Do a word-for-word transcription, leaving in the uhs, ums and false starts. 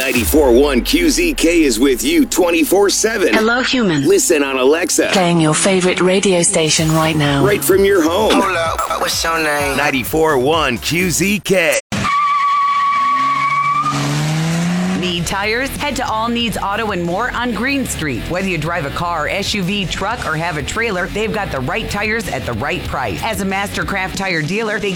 ninety-four point one Q Z K is with you twenty-four seven. Hello, human. Listen on Alexa. Playing your favorite radio station right now. Right from your home. Hold up, what's your name? ninety-four point one Q Z K. Need tires? Head to All Needs Auto and More on Green Street. Whether you drive a car, S U V, truck, or have a trailer, they've got the right tires at the right price. As a Mastercraft tire dealer, they